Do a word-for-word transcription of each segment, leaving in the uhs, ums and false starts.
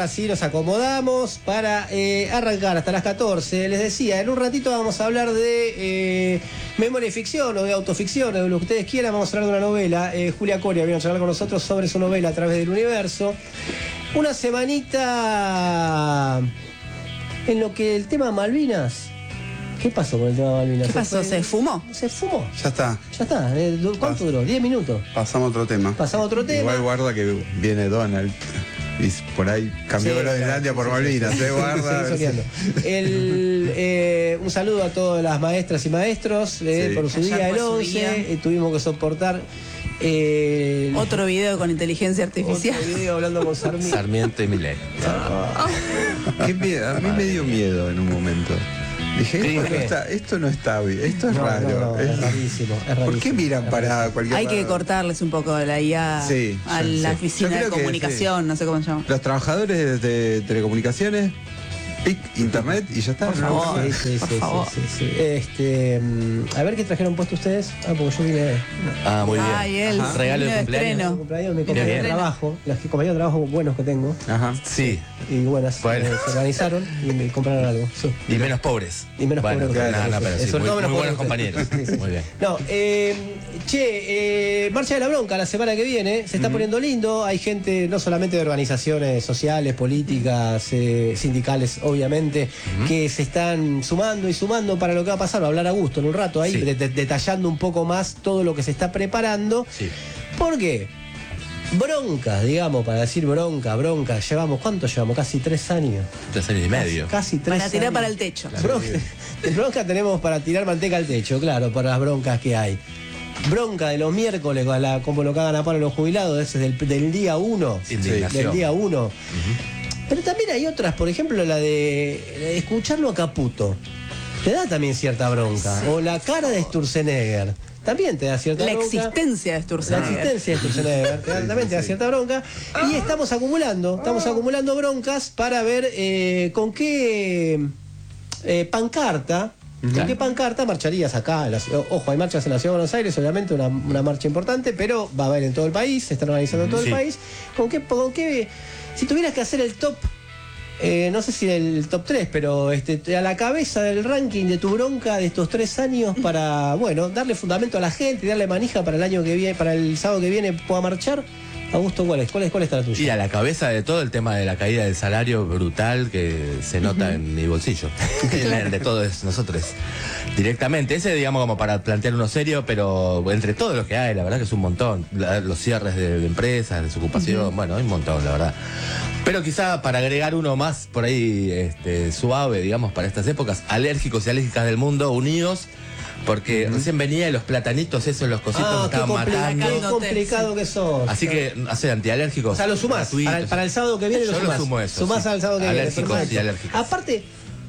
sí nos acomodamos para eh, arrancar hasta las catorce. Les decía, en un ratito vamos a hablar de eh, memoria y ficción o de autoficción, o de lo que ustedes quieran. Vamos a hablar de una novela. Eh, Julia Coria viene a charlar con nosotros sobre su novela A través del universo. Una semanita en lo que el tema Malvinas. ¿Qué pasó con el tema Malvinas? ¿Qué pasó? ¿Se fumó? ¿Se fumó? Ya está. Ya está. ¿Cuánto duró? ¿diez minutos? Pasamos a otro tema. Pasamos a otro tema. Igual guarda que viene Donald. Y por ahí cambió Sí, Groenlandia claro, por sí, Malvinas. sí, sí. ¿eh? Guarda. Sí, soñando. El, eh, un saludo a todas las maestras y maestros eh, Sí. por su Ayer día fue el su once. día. Eh, tuvimos que soportar eh, Otro video con inteligencia artificial. otro video hablando con Sarmiento. Sarmiento y Milei. Qué miedo. A mí me dio miedo en un momento. Dije, esto no está, esto no está bien, esto es No, raro. no, no, es Es- rarísimo, es ¿Por rarísimo. qué miran Es para rarísimo. cualquier Hay que lado? cortarles un poco la I A Sí, a yo- la sí. oficina Yo de creo que comunicación, sí. no sé cómo se llama. Los trabajadores de telecomunicaciones, P I C, internet y ya está. Por ¿no? favor. Sí, sí, Por sí, favor. sí, sí, sí. Este, mm, a ver qué trajeron puesto ustedes. Ah, porque yo vine. Ah, muy bien. Ay, él. Ajá. Regalo de vino cumpleaños. estreno. Cumpleaños, mi Mira compañero de bien. trabajo, los que- compañeros de trabajo buenos que tengo. Ajá. Sí, Y buenas, Bueno. eh, se organizaron y me compraron algo. Sí. y menos pobres. Y menos bueno, pobres. no, no, pero Sí, sí, sobre muy, todo menos muy buenos pobres. compañeros. Sí, sí. Muy bien. No, eh, che, eh, Marcha de la Bronca la semana que viene se está poniendo lindo. Hay gente no solamente de organizaciones sociales, políticas, eh, sindicales, obviamente, que se están sumando y sumando para lo que va a pasar. Va a hablar a gusto en un rato ahí, Sí. de- de- detallando un poco más todo lo que se está preparando. Sí. ¿Por qué? Bronca, digamos, para decir bronca, bronca. Llevamos, ¿cuánto llevamos? Casi tres años. Tres años y medio. Casi tres Para tirar años. para el techo. Bronca, bronca tenemos para tirar manteca al techo, claro, para las broncas que hay. Bronca de los miércoles, con la, como lo cagan a palo los jubilados, ese es del, del día uno. Indignación. Del día uno. Pero también hay otras, por ejemplo, la de, la de escucharlo a Caputo. Te da también cierta bronca. O la cara de Sturzenegger. También te da cierta La bronca. existencia de La Sturzenegger. existencia de Sturzenegger te da- también te da cierta bronca. Y estamos acumulando, estamos acumulando broncas para ver eh, con qué eh, pancarta, con Claro. qué pancarta marcharías acá. En la ciudad. Ojo, hay marchas en la ciudad de Buenos Aires, obviamente, una, una marcha importante, pero va a haber en todo el país, se están organizando en todo Sí. el país. ¿Con qué, con qué, si tuvieras que hacer el top, eh, no sé si el top tres, pero este, a la cabeza del ranking de tu bronca de estos tres años para, bueno, darle fundamento a la gente, darle manija para el año que viene, para el sábado que viene pueda marchar? Augusto, ¿cuál es? ¿Cuál es, cuál está la tuya? Y a la cabeza de todo el tema de la caída del salario brutal que se nota en mi bolsillo. En el de todos nosotros. Directamente. Ese, digamos, como para plantear uno serio, pero entre todos los que hay, la verdad que es un montón. La- los cierres de, de empresas, desocupación, bueno, hay un montón, la verdad. Pero quizá para agregar uno más por ahí este, suave, digamos, para estas épocas, alérgicos y alérgicas del mundo unidos. Porque recién venía y los platanitos, esos, los cositos Ah, me qué, estaban compli- matando. qué complicado que sos. Así que, hace antialérgicos. O sea, lo sumás. gratuitos. Para el, para el sábado que viene lo Yo lo sumás. sumo eso, Sumás sí. al sábado que viene. Alérgicos perfecto. y alérgicos. Aparte,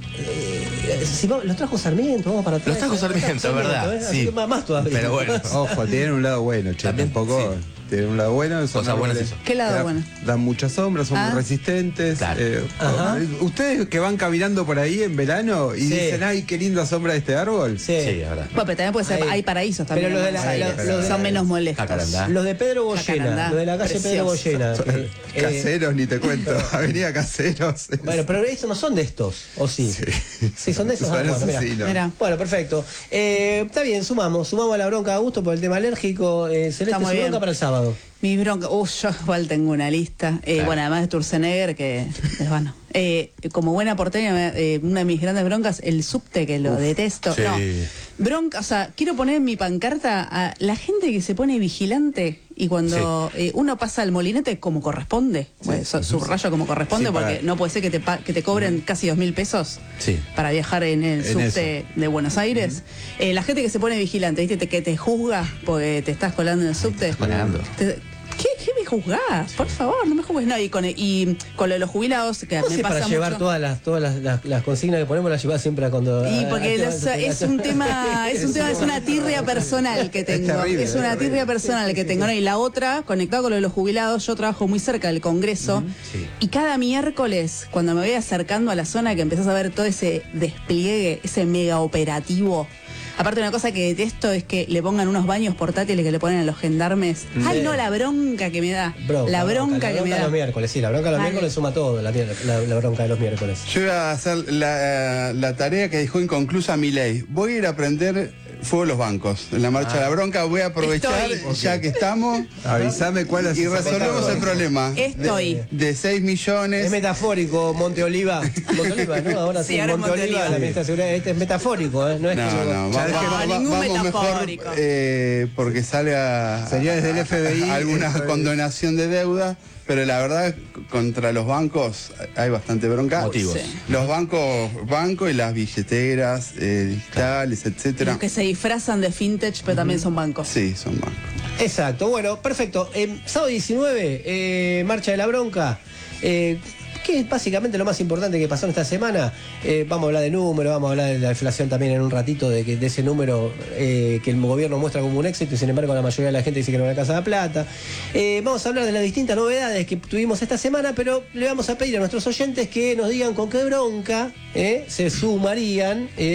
eh, si vamos- los trajo Sarmiento, vamos para atrás. Los trajo Sarmiento, es verdad, ¿eh? Así sí. que más, más todavía. Pero bueno. Ojo, tienen un lado bueno, che. También, Tampoco sí. tienen un lado bueno. son Cosas buenas árboles eso. ¿Qué lado que da- bueno? Dan mucha sombra, son Ah. muy resistentes. Claro. eh, Ajá. Ustedes que van caminando por ahí en verano y Sí. dicen, ay, qué linda sombra de este árbol. Sí. Sí, es verdad. Bueno, pero también puede ser, Ahí. hay paraísos Pero también. los de en la- Buenos Aires. los de Son la- menos molestos. Jacarandá. Los de Pedro Goyena, Jacarandá, los de la calle Pedro precioso. Goyena. eh, eh, Caseros, ni te cuento. Avenida Caseros. bueno, pero estos no son de estos, ¿o sí? Sí, son de estos. Son Ah, bueno, mirá. asesinos. Mira. Bueno, perfecto. Eh, está bien, sumamos. Sumamos a la bronca a gusto por el tema alérgico. Eh, Celeste, Está muy su bien. bronca para el sábado. Mi bronca, uh, yo igual tengo una lista. Eh, Claro. Bueno, además de Sturzenegger, que es bueno. Eh, como buena porteña, me- eh, una de mis grandes broncas, el subte, que lo detesto. sí. No, bronca, o sea, quiero poner en mi pancarta a la gente que se pone vigilante y cuando eh, uno pasa al molinete como corresponde, bueno, su- subrayo como corresponde, Sí, porque para- no puede ser que te, pa- que te cobren casi dos mil pesos Sí. para viajar en el En subte de Buenos Aires. Eh, la gente que se pone vigilante, ¿viste? Te- que te juzga porque te estás colando en el subte. colando. Te- ¿Qué, ¿Qué me juzgás? Por favor, no me juzgues. No, y con, y con lo de los jubilados, que ¿Cómo me haces pasa para llevar mucho. todas las todas las, las- las consignas que ponemos, las llevas siempre a cuando... Y a- porque a- los- es un tema, es un tema, es una tirria personal que tengo. terrible, Es una es tirria terrible. personal que tengo. ¿No? Y la otra, conectado con lo de los jubilados, yo trabajo muy cerca del Congreso. Sí. Y cada miércoles, cuando me voy acercando a la zona que empezás a ver todo ese despliegue, ese mega operativo. Aparte, una cosa que detesto es que le pongan unos baños portátiles que le ponen a los gendarmes. Mm. Ay, no, la bronca que me da. Bronca, la bronca, la que bronca me de da. los miércoles, sí, la bronca de los Vale. miércoles suma todo, la, la- la bronca de los miércoles. Yo iba a hacer la, la tarea que dejó inconclusa Milei. Voy a ir a prender fuego a los bancos. En la marcha Ah. de la bronca voy a aprovechar, Estoy. ya que estamos, Avísame cuál es y esa resolvemos metáfora. el problema. Estoy. De, de seis millones. Es metafórico, Monte Oliva. Monte Oliva, ¿no? Ahora sí, Sí, ahora es Monte Monte Oliva, Oliva. la ministra de Seguridad. Este es metafórico, ¿eh? No es No, que no, Ya va- dejemos- va- No, ningún vamos mejor metafórico. eh, porque sale a, Sería desde el F B I, a- alguna F B I. condonación de deuda, pero la verdad contra los bancos hay bastante bronca. Motivos. Sí. Los bancos, bancos y las billeteras eh, digitales, etcétera. Los que se disfrazan de vintage, pero también son bancos. Sí, son bancos. Exacto, bueno, perfecto. Eh, sábado diecinueve, eh, Marcha de la Bronca. Eh, ¿Qué es básicamente lo más importante que pasó en esta semana? Eh, vamos a hablar de números, vamos a hablar de la inflación también en un ratito, de, que, de ese número eh, que el gobierno muestra como un éxito y sin embargo la mayoría de la gente dice que no le alcanza la plata. Eh, vamos a hablar de las distintas novedades que tuvimos esta semana, pero le vamos a pedir a nuestros oyentes que nos digan con qué bronca eh, se sumarían. Eh,